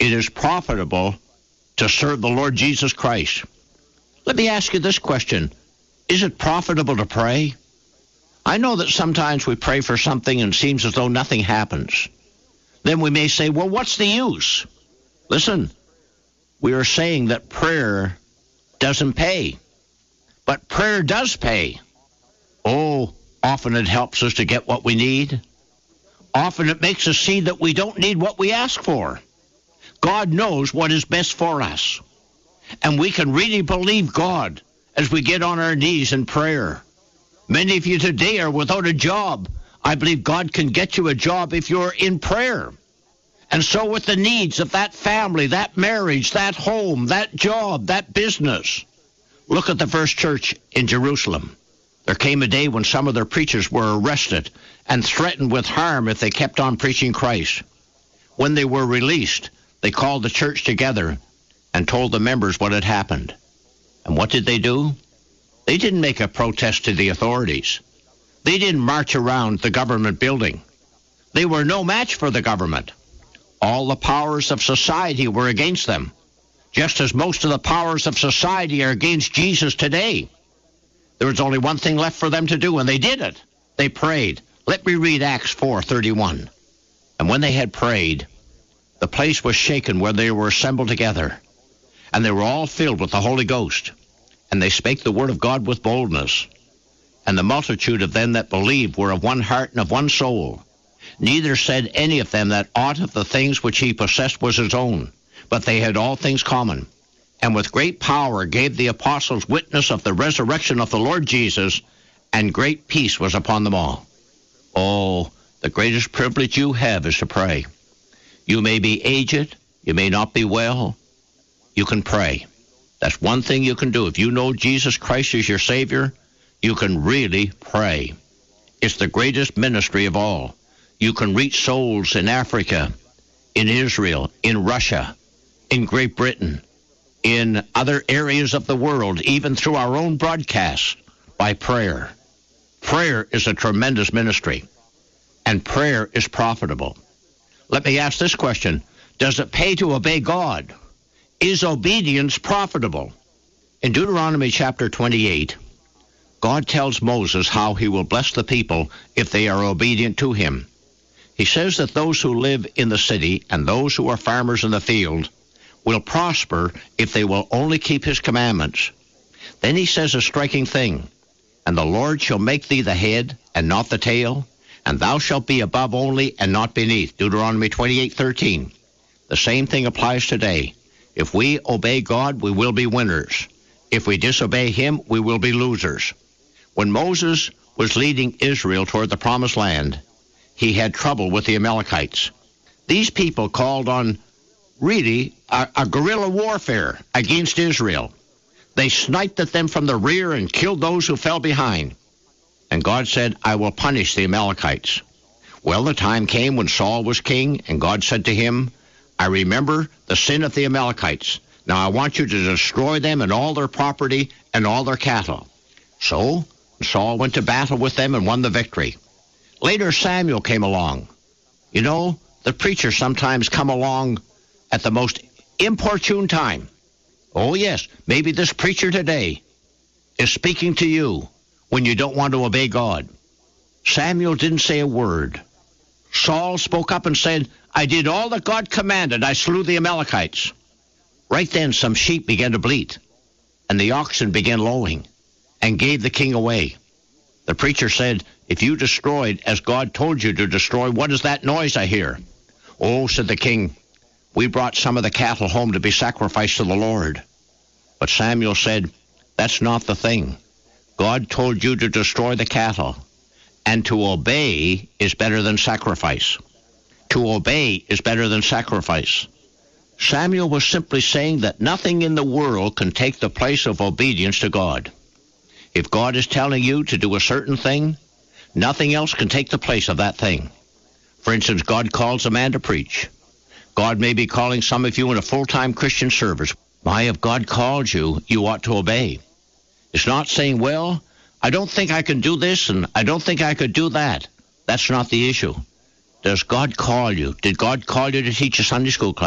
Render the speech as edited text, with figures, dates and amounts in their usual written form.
it is profitable to serve the Lord Jesus Christ. Let me ask you this question. Is it profitable to pray? I know that sometimes we pray for something and it seems as though nothing happens. Then we may say, well, what's the use? Listen, we are saying that prayer doesn't pay. But prayer does pay. Oh, often it helps us to get what we need. Often it makes us see that we don't need what we ask for. God knows what is best for us. And we can really believe God as we get on our knees in prayer. Many of you today are without a job. I believe God can get you a job if you're in prayer. And so with the needs of that family, that marriage, that home, that job, that business. Look at the first church in Jerusalem. There came a day when some of their preachers were arrested and threatened with harm if they kept on preaching Christ. When they were released, they called the church together and told the members what had happened. And what did they do? They didn't make a protest to the authorities. They didn't march around the government building. They were no match for the government. All the powers of society were against them, just as most of the powers of society are against Jesus today. There was only one thing left for them to do, and they did it. They prayed. Let me read Acts 4:31. And when they had prayed, the place was shaken where they were assembled together, and they were all filled with the Holy Ghost. And they spake the word of God with boldness. And the multitude of them that believed were of one heart and of one soul. Neither said any of them that aught of the things which he possessed was his own, but they had all things common. And with great power gave the apostles witness of the resurrection of the Lord Jesus, and great peace was upon them all. Oh, the greatest privilege you have is to pray. You may be aged, you may not be well, you can pray. That's one thing you can do. If you know Jesus Christ is your Savior, you can really pray. It's the greatest ministry of all. You can reach souls in Africa, in Israel, in Russia, in Great Britain, in other areas of the world, even through our own broadcasts, by prayer. Prayer is a tremendous ministry, and prayer is profitable. Let me ask this question. Does it pay to obey God? Is obedience profitable? In Deuteronomy chapter 28, God tells Moses how he will bless the people if they are obedient to him. He says that those who live in the city and those who are farmers in the field will prosper if they will only keep his commandments. Then he says a striking thing, and the Lord shall make thee the head and not the tail, and thou shalt be above only and not beneath. Deuteronomy 28:13. The same thing applies today. If we obey God, we will be winners. If we disobey him, we will be losers. When Moses was leading Israel toward the promised land, he had trouble with the Amalekites. These people called on really a guerrilla warfare against Israel. They sniped at them from the rear and killed those who fell behind. And God said, I will punish the Amalekites. Well, the time came when Saul was king, and God said to him, I remember the sin of the Amalekites. Now I want you to destroy them and all their property and all their cattle. So Saul went to battle with them and won the victory. Later, Samuel came along. You know, the preachers sometimes come along at the most inopportune time. Oh, yes, maybe this preacher today is speaking to you when you don't want to obey God. Samuel didn't say a word. Saul spoke up and said, I did all that God commanded. I slew the Amalekites. Right then, some sheep began to bleat, and the oxen began lowing, and gave the king away. The preacher said, if you destroyed as God told you to destroy, what is that noise I hear? Oh, said the king, we brought some of the cattle home to be sacrificed to the Lord. But Samuel said, that's not the thing. God told you to destroy the cattle, and to obey is better than sacrifice. To obey is better than sacrifice. Samuel was simply saying that nothing in the world can take the place of obedience to God. If God is telling you to do a certain thing, nothing else can take the place of that thing. For instance, God calls a man to preach. God may be calling some of you in a full-time Christian service. Why, if God called you, you ought to obey. It's not saying, well, I don't think I can do this and I don't think I could do that. That's not the issue. Does God call you? Did God call you to teach a Sunday school class?